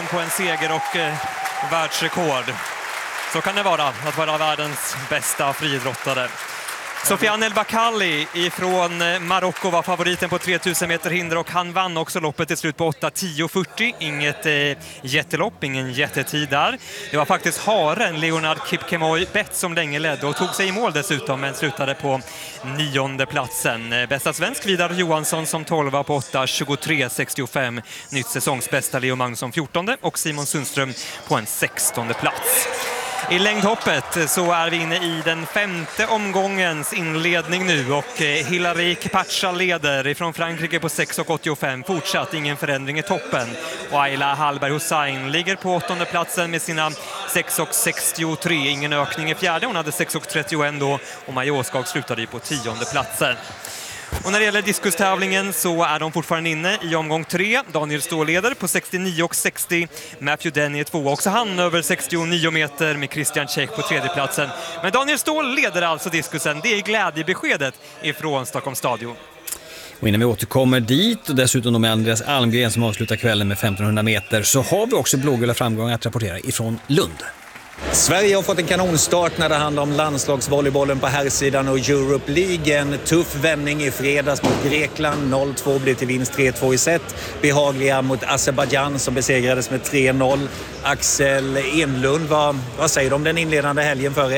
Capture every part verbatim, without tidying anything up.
sexton på en seger och eh, världsrekord. Så kan det vara, att vara världens bästa friidrottare. Sofiane El Bakkali ifrån Marocko var favoriten på tre tusen meter hinder och han vann också loppet till slut på åtta tio fyrtio. Inget eh, jättelopp, ingen jättetid där. Det var faktiskt haren Leonard Kipkemoy Bett som länge ledde och tog sig i mål dessutom, men slutade på nionde platsen. Bästa svensk Vidar Johansson som tolva på åtta tjugotre sextiofem. Nytt säsongsbästa Leo Magnusson fjortonde och Simon Sundström på en sextonde plats. I längdhoppet så är vi inne i den femte omgångens inledning nu och Hilary Kipatcha leder ifrån Frankrike på sex åttiofem. Fortsatt ingen förändring i toppen. Och Ayla Hallberg Hussein ligger på åttonde platsen med sina sex sextiotre. Ingen ökning i fjärde, hon hade sex trettioett då och Maja Åskag slutade ju på tionde platsen. Och när det gäller diskustävlingen så är de fortfarande inne i omgång tre. Daniel Ståhl leder på sextionio sextio. Matthew Denny är två, också han över sextionio meter med Christian Tjech på tredje platsen. Men Daniel Ståhl leder alltså diskusen. Det är glädjebeskedet ifrån Stockholms stadion. Och innan vi återkommer dit och dessutom med Andreas Almgren som avslutar kvällen med femtonhundra meter så har vi också blågula framgångar att rapportera ifrån Lund. Sverige har fått en kanonstart när det handlar om landslagsvolleybollen på herrsidan och Europe League. En tuff vändning i fredags mot Grekland. noll två blev till vinst tre två i set. Behagliga mot Azerbaijan som besegrades med tre noll. Axel Enlund, vad, vad säger du om den inledande helgen för er?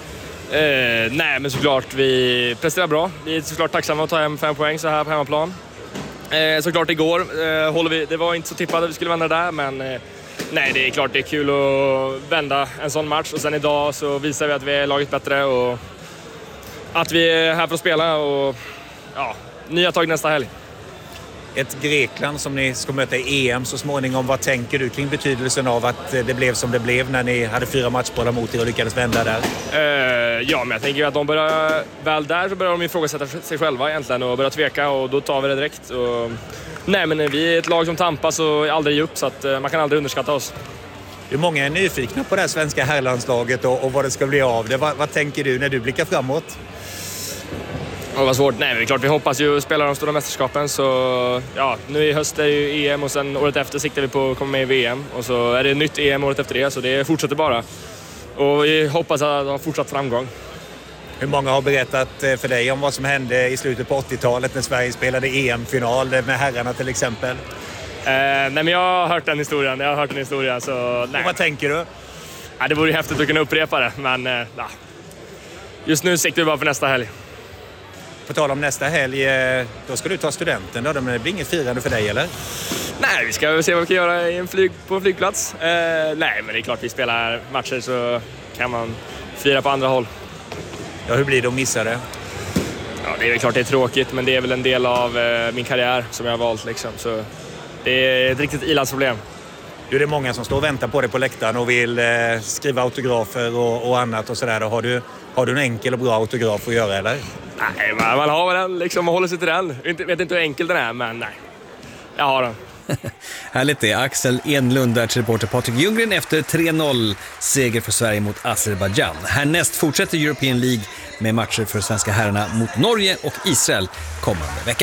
Eh, nej, men såklart vi presterar bra. Vi är såklart tacksamma att ta hem fem poäng så här på hemmaplan. Eh, såklart igår eh, håller vi, det var inte så tippat att vi skulle vända där, men eh, nej, det är klart det är kul att vända en sån match. Och sen idag så visar vi att vi är laget bättre och att vi är här för att spela och ja, nya tag nästa helg. Ett Grekland som ni ska möta i E M så småningom. Vad tänker du kring betydelsen av att det blev som det blev när ni hade fyra matchbollar mot er och lyckades vända där? Uh, ja, men jag tänker att de börjar väl där så börjar de ifrågasätta sig själva egentligen och börjar tveka och då tar vi det direkt. Och, nej, men vi är ett lag som tampas och aldrig ger upp så att uh, man kan aldrig underskatta oss. Hur många är nyfikna på det här svenska herrlandslaget och, och vad det ska bli av det? Vad, vad tänker du när du blickar framåt? Det var svårt. Nej, det är klart vi hoppas ju spela de stora mästerskapen så ja, nu i höst är ju E M och sen året efter siktar vi på att komma med i V M och så är det ett nytt E M året efter det så det fortsätter bara. Och vi hoppas att ha fortsatt framgång. Hur många har berättat för dig om vad som hände i slutet på åttiotalet när Sverige spelade E M-final med herrarna till exempel? Eh, nej, men jag har hört den historien. Jag har hört den historien så nej. Och vad tänker du? Ja, det vore ju häftigt att kunna upprepa det, men eh, ja. Just nu siktar vi bara för nästa helg. På tal om nästa helg, då ska du ta studenten då, men det blir inget firande för dig eller? Nej, vi ska se vad vi kan göra i en flyg, på en flygplats. Eh, nej, men det är klart vi spelar matcher så kan man fira på andra håll. Ja, hur blir det att missa det? Ja, det är väl klart det är tråkigt, men det är väl en del av eh, min karriär som jag har valt liksom. Så det är ett riktigt ilandsproblem. Du, det är många som står och väntar på dig på läktaren och vill eh, skriva autografer och, och annat och sådär. Har du, har du en enkel och bra autograf att göra eller? Nej, man, man har den liksom och håller sig till den. Jag vet inte hur enkel den är, men nej. Jag har den. Härligt det. Axel Enlund där till reporter Patrik Ljunggren efter tre noll seger för Sverige mot Azerbaijan. Härnäst fortsätter European League med matcher för svenska herrarna mot Norge och Israel kommande vecka.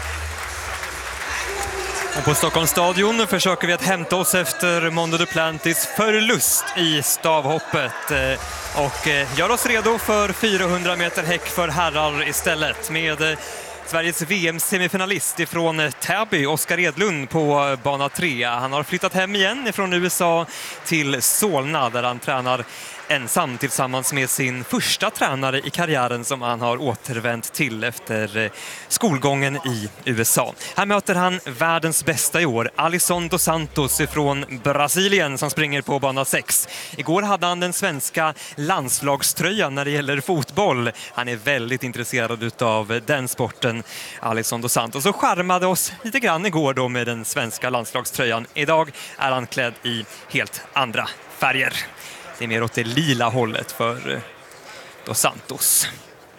Och på Stockholms stadion försöker vi att hämta oss efter Mondo Duplantis förlust i stavhoppet och gör oss redo för fyrahundra meter häck för herrar istället med Sveriges V M-semifinalist ifrån Täby, Oskar Edlund på bana tre. Han har flyttat hem igen från U S A till Solna där han tränar ensam tillsammans med sin första tränare i karriären som han har återvänt till efter skolgången i U S A. Här möter han världens bästa i år, Alisson dos Santos från Brasilien som springer på bana sex. Igår hade han den svenska landslagströjan när det gäller fotboll. Han är väldigt intresserad av den sporten, Alisson dos Santos, och charmade oss lite grann igår då med den svenska landslagströjan. Idag är han klädd i helt andra färger. Det är mer åt det lila hållet för dos Santos.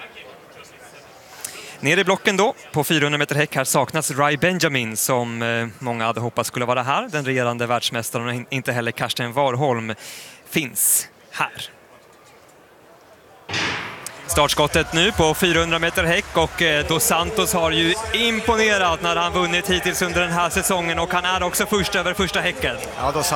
Nere i blocken då, på fyrahundra meter häck, här saknas Rai Benjamin som många hade hoppats skulle vara här. Den regerande världsmästaren och inte heller Karsten Warholm finns här. Startskottet nu på fyrahundra meter häck och dos Santos har ju imponerat när han vunnit hittills under den här säsongen och han är också först över första häcken. Ja,